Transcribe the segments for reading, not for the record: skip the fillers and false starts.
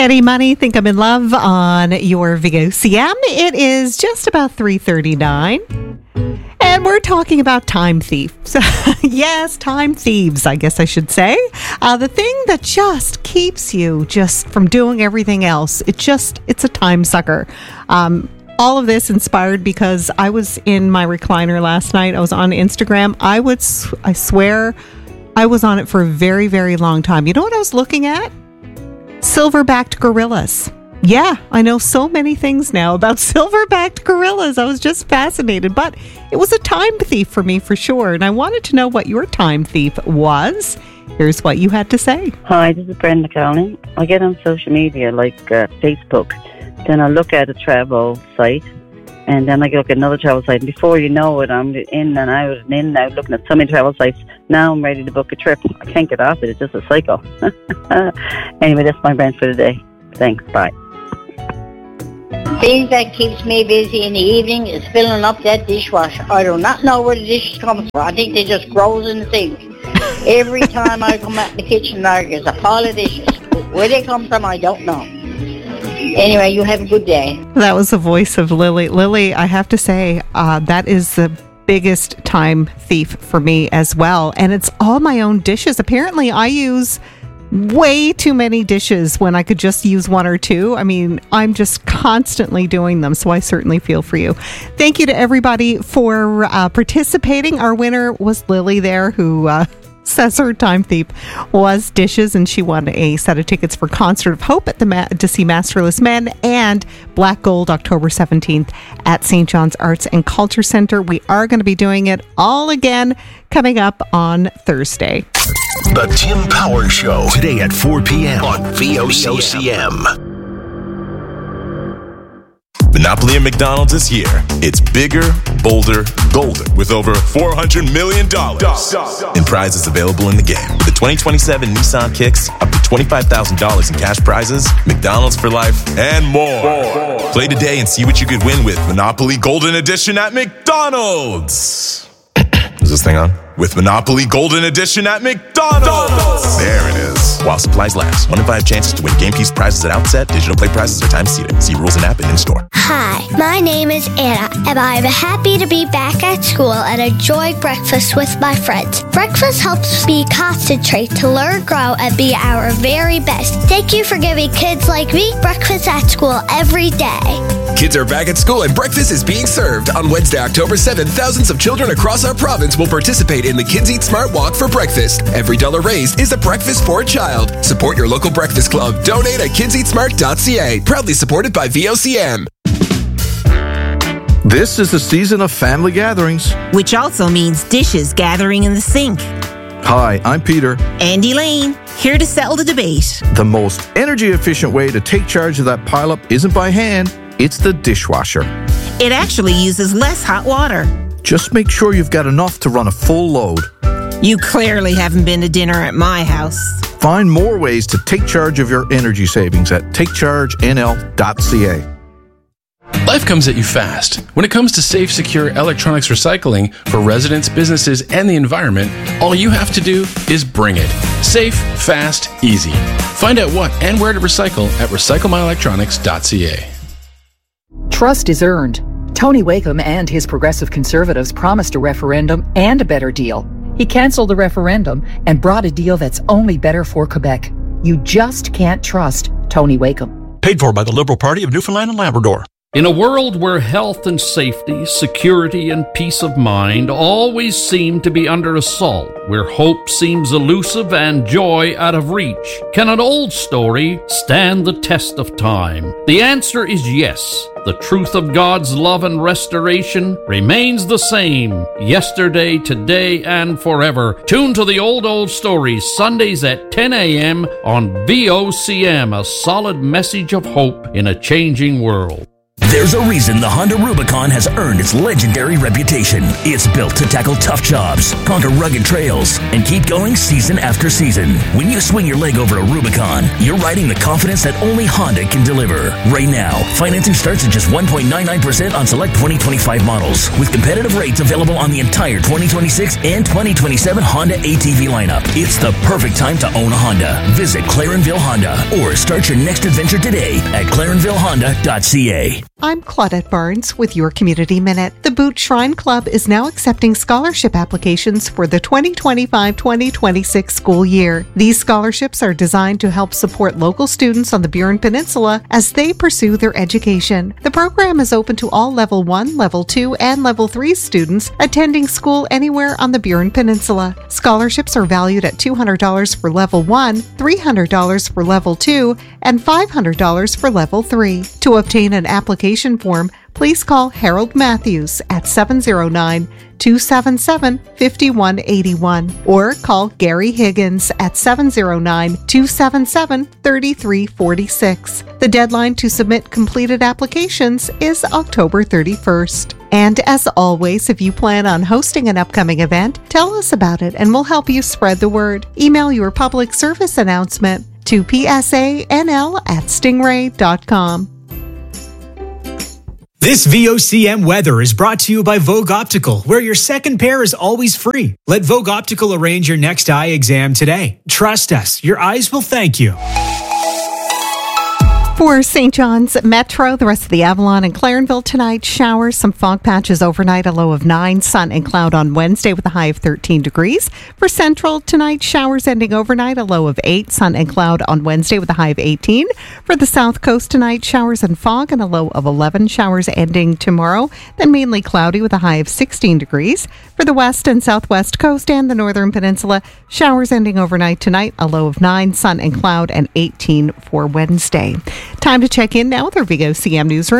Eddie Money, Think I'm in Love on your VOCM. It is just about 3:39, and we're talking about time thieves. Yes, time thieves, I guess I should say. The thing that just keeps you just from doing everything else. It's a time sucker. All of this inspired because I was in my recliner last night. I was on Instagram. I swear I was on it for a very, very long time. You know what I was looking at? Silverbacked gorillas. Yeah, I know so many things now about silverbacked gorillas. I was just fascinated, but it was a time thief for me for sure. And I wanted to know what your time thief was. Here's what you had to say. Hi, this is Brenda Cowling. I get on social media like Facebook. Then I look at a travel site, and then I look at another travel site. And before you know it, I'm in and out looking at so many travel sites. Now I'm ready to book a trip. I can't get off it. It's just a cycle. Anyway, that's my rant for the day. Thanks. Bye. Thing that keeps me busy in the evening is filling up that dishwasher. I do not know where the dishes come from. I think they just grow in the sink. Every time I come out in the kitchen, there's a pile of dishes. Where they come from, I don't know. Anyway, you have a good day. That was the voice of Lily. Lily, I have to say, that is the biggest time thief for me as well. And it's all my own dishes. Apparently, I use way too many dishes when I could just use one or two. I mean, I'm just constantly doing them, so I certainly feel for you. Thank you to everybody for participating. Our winner was Lily there, who says her time thief was dishes, and she won a set of tickets for Concert of Hope at to see Masterless Men and Black Gold October 17th at St. John's Arts and Culture Centre. We are going to be doing it all again coming up on Thursday. The Tim Power Show, today at 4 p.m. on VOCM. Monopoly at McDonald's is here. It's bigger, bolder, golder, with over $400 million in prizes available in the game. With the 2027 Nissan Kicks, up to $25,000 in cash prizes, McDonald's for life, and more. Play today and see what you could win with Monopoly Golden Edition at McDonald's. Is this thing on? With Monopoly Golden Edition at McDonald's. There it is. While supplies last. 1 in 5 chances to win game piece prizes at outset. Digital play prizes are time seated. See rules and app and in-store. Hi, my name is Anna, and I'm happy to be back at school and enjoy breakfast with my friends. Breakfast helps me concentrate, to learn, grow, and be our very best. Thank you for giving kids like me breakfast at school every day. Kids are back at school and breakfast is being served. On Wednesday, October 7th, thousands of children across our province will participate in the Kids Eat Smart Walk for breakfast. Every dollar raised is a breakfast for a child. Support your local breakfast club. Donate at kidseatsmart.ca. Proudly supported by VOCM. This is the season of family gatherings, which also means dishes gathering in the sink. Hi, I'm Peter. And Elaine, here to settle the debate. The most energy-efficient way to take charge of that pile-up isn't by hand, it's the dishwasher. It actually uses less hot water. Just make sure you've got enough to run a full load. You clearly haven't been to dinner at my house. Find more ways to take charge of your energy savings at takechargenl.ca. Life comes at you fast. When it comes to safe, secure electronics recycling for residents, businesses, and the environment, all you have to do is bring it. Safe, fast, easy. Find out what and where to recycle at recyclemyelectronics.ca. Trust is earned. Tony Wakeham and his Progressive Conservatives promised a referendum and a better deal. He cancelled the referendum and brought a deal that's only better for Quebec. You just can't trust Tony Wakeham. Paid for by the Liberal Party of Newfoundland and Labrador. In a world where health and safety, security and peace of mind always seem to be under assault, where hope seems elusive and joy out of reach, can an old story stand the test of time? The answer is yes. The truth of God's love and restoration remains the same, yesterday, today, and forever. Tune to the Old Stories, Sundays at 10 a.m. on VOCM, a solid message of hope in a changing world. There's a reason the Honda Rubicon has earned its legendary reputation. It's built to tackle tough jobs, conquer rugged trails, and keep going season after season. When you swing your leg over a Rubicon, you're riding the confidence that only Honda can deliver. Right now, financing starts at just 1.99% on select 2025 models, with competitive rates available on the entire 2026 and 2027 Honda ATV lineup. It's the perfect time to own a Honda. Visit Clarenville Honda or start your next adventure today at clarenvillehonda.ca. I'm Claudette Barnes with your Community Minute. The Boot Shrine Club is now accepting scholarship applications for the 2025-2026 school year. These scholarships are designed to help support local students on the Burin Peninsula as they pursue their education. The program is open to all Level 1, Level 2, and Level 3 students attending school anywhere on the Burin Peninsula. Scholarships are valued at $200 for Level 1, $300 for Level 2, and $500 for Level 3. To obtain an application form, please call Harold Matthews at 709-277-5181 or call Gary Higgins at 709-277-3346. The deadline to submit completed applications is October 31st. And as always, if you plan on hosting an upcoming event, tell us about it and we'll help you spread the word. Email your public service announcement to psanl@stingray.com. This VOCM weather is brought to you by Vogue Optical, where your second pair is always free. Let Vogue Optical arrange your next eye exam today. Trust us, your eyes will thank you. For St. John's Metro, the rest of the Avalon and Clarenville tonight, showers, some fog patches overnight, a low of 9, sun and cloud on Wednesday with a high of 13 degrees. For Central tonight, showers ending overnight, a low of 8, sun and cloud on Wednesday with a high of 18. For the South Coast tonight, showers and fog and a low of 11, showers ending tomorrow, then mainly cloudy with a high of 16 degrees. For the West and Southwest Coast and the Northern Peninsula, showers ending overnight tonight, a low of 9, sun and cloud, and 18 for Wednesday. Time to check in now with our VOCM newsroom.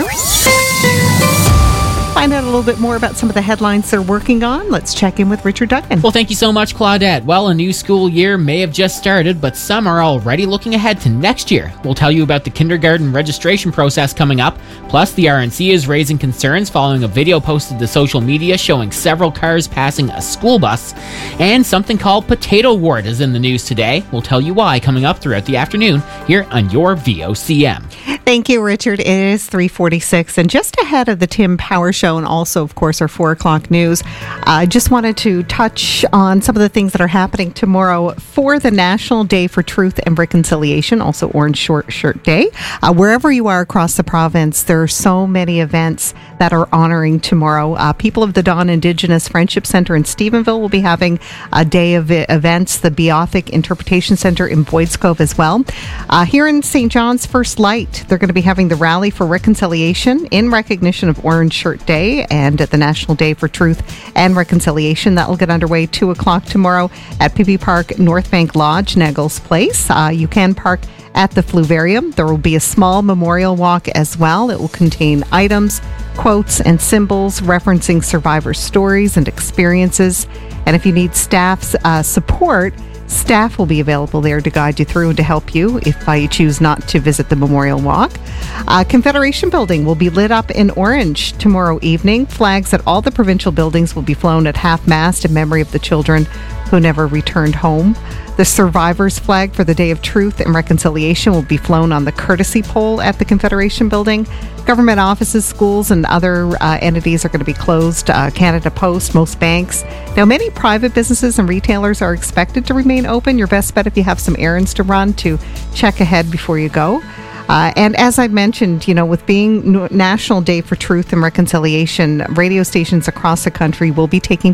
Find out a little bit more about some of the headlines they're working on. Let's check in with Richard Duggan. Well, thank you so much, Claudette. Well, a new school year may have just started, but some are already looking ahead to next year. We'll tell you about the kindergarten registration process coming up. Plus, the RNC is raising concerns following a video posted to social media showing several cars passing a school bus. And something called potato wart is in the news today. We'll tell you why coming up throughout the afternoon here on your VOCM. Thank you, Richard. It is 3:46, and just ahead of the Tim Power Show, and also, of course, our 4 o'clock news, I just wanted to touch on some of the things that are happening tomorrow for the National Day for Truth and Reconciliation, also Orange Short Shirt Day. Wherever you are across the province, there are so many events that are honoring tomorrow. People of the Dawn Indigenous Friendship Center in Stephenville will be having a day of events, the Beothic Interpretation Center in Boyd's Cove as well. Here in St. John's, First Light, they're going to be having the Rally for Reconciliation in recognition of Orange Shirt Day and at the National Day for Truth and Reconciliation. That will get underway 2 o'clock tomorrow at Pippi Park, North Bank Lodge, Naggles Place. You can park at the Fluvarium. There will be a small memorial walk as well. It will contain items, quotes, and symbols referencing survivor stories and experiences. And if you need staff's support, staff will be available there to guide you through and to help you if you choose not to visit the memorial walk. Confederation Building will be lit up in orange tomorrow evening. Flags at all the provincial buildings will be flown at half-mast in memory of the children who never returned home. The survivors' flag for the Day of Truth and Reconciliation will be flown on the courtesy pole at the Confederation Building. Government offices, schools, and other entities are going to be closed. Canada Post, most banks. Now, many private businesses and retailers are expected to remain open. Your best bet if you have some errands to run to check ahead before you go. And as I mentioned, with being National Day for Truth and Reconciliation, radio stations across the country will be taking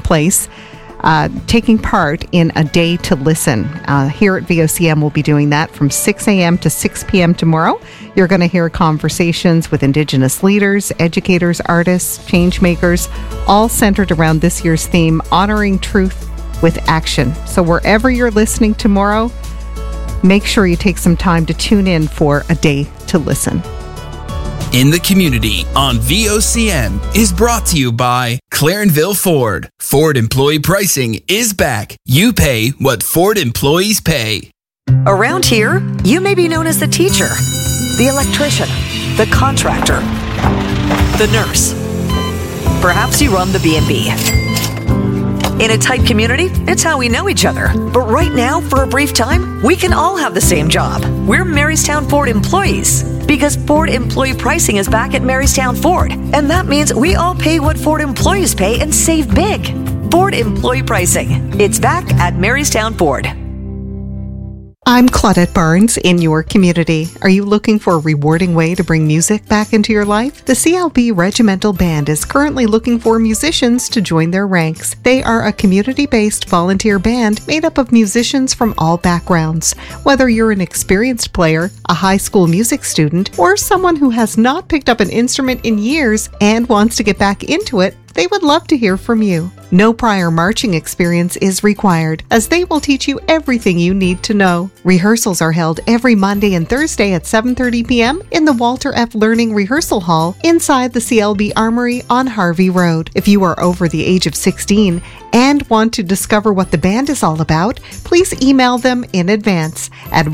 part in a day to listen. Here at VOCM, we'll be doing that from 6 a.m. to 6 p.m. tomorrow. You're going to hear conversations with Indigenous leaders, educators, artists, change makers, all centered around this year's theme, Honoring Truth with Action. So wherever you're listening tomorrow, make sure you take some time to tune in for a day to listen. In the Community on VOCM is brought to you by Clarenville Ford. Ford employee pricing is back. You pay what Ford employees pay. Around here, you may be known as the teacher, the electrician, the contractor, the nurse. Perhaps you run the B&B. In a tight community, it's how we know each other. But right now, for a brief time, we can all have the same job. We're Marystown Ford employees. Because Ford employee pricing is back at Marystown Ford. And that means we all pay what Ford employees pay and save big. Ford employee pricing. It's back at Marystown Ford. I'm Claudette Barnes in your community. Are you looking for a rewarding way to bring music back into your life? The CLB Regimental Band is currently looking for musicians to join their ranks. They are a community-based volunteer band made up of musicians from all backgrounds. Whether you're an experienced player, a high school music student, or someone who has not picked up an instrument in years and wants to get back into it, they would love to hear from you. No prior marching experience is required, as they will teach you everything you need to know. Rehearsals are held every Monday and Thursday at 7:30 p.m. in the Walter F. Learning Rehearsal Hall inside the CLB Armory on Harvey Road. If you are over the age of 16 and want to discover what the band is all about, please email them in advance at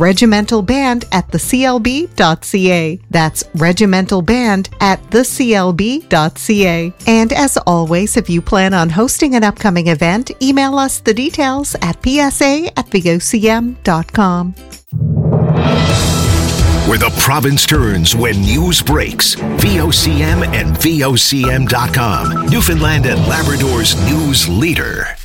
regimentalband@theclb.ca. That's regimentalband@theclb.ca. And as always, if you plan on hosting an upcoming event, email us the details at psa@vocm.com. Where the province turns when news breaks. VOCM and VOCM.com. Newfoundland and Labrador's news leader.